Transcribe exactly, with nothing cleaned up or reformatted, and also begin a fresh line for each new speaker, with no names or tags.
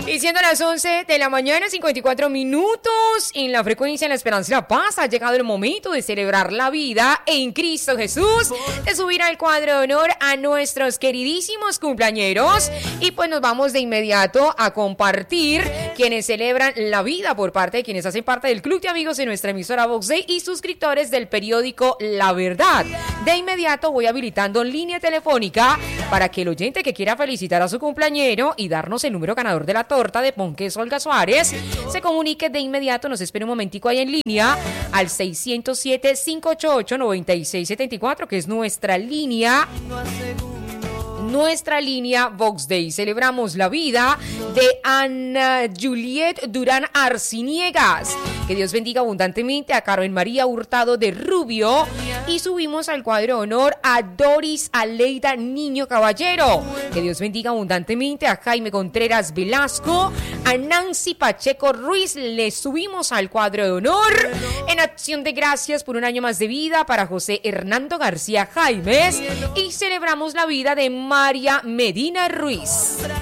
Y siendo las once de la mañana, cincuenta y cuatro minutos, en la frecuencia de la esperanza y la paz, ha llegado el momento de celebrar la vida en Cristo Jesús, de subir al cuadro de honor a nuestros queridísimos cumpleañeros. Y pues nos vamos de inmediato a compartir quienes celebran la vida por parte de quienes hacen parte del club de amigos de nuestra emisora Vox Day y suscriptores del periódico La Verdad. De inmediato voy habilitando línea telefónica para que el oyente que quiera felicitar a su cumpleañero y darnos el número ganador de la torta de Ponques Olga Suárez se comunique de inmediato. Nos espera un momentico ahí en línea al seis cero siete, cinco ocho ocho, nueve seis siete cuatro, que es nuestra línea Nuestra línea Vox Day. Celebramos la vida de Ana Juliet Durán Arciniegas. Que Dios bendiga abundantemente a Carmen María Hurtado de Rubio. Y subimos al cuadro de honor a Doris Aleida Niño Caballero. Que Dios bendiga abundantemente a Jaime Contreras Velasco. A Nancy Pacheco Ruiz le subimos al cuadro de honor. En acción de gracias por un año más de vida para José Hernando García Jaimes. Y celebramos la vida de María Medina Ruiz.